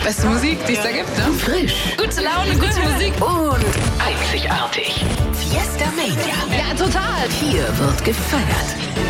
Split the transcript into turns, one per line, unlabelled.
Beste Musik, die es da gibt, ne?
Frisch.
Gute Laune, gute Musik.
Und einzigartig. Fiesta Mania.
Ja, total.
Hier wird gefeiert.